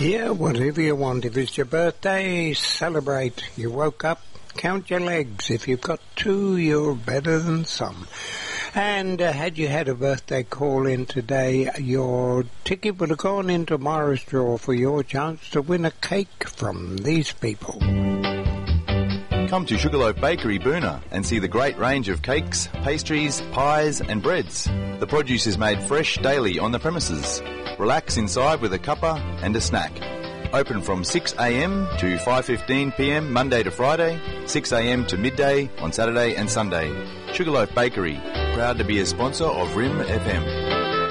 Yeah, whatever you want. If it's your birthday, celebrate. You woke up, count your legs. If you've got two, you're better than some. And had you had a birthday call in today, your ticket would have gone into tomorrow's draw for your chance to win a cake from these people. Come to Sugarloaf Bakery, Boona, and see the great range of cakes, pastries, pies and breads. The produce is made fresh daily on the premises. Relax inside with a cuppa and a snack. Open from 6 a.m. to 5:15 p.m. Monday to Friday, 6 a.m. to midday on Saturday and Sunday. Sugarloaf Bakery, proud to be a sponsor of RIM FM.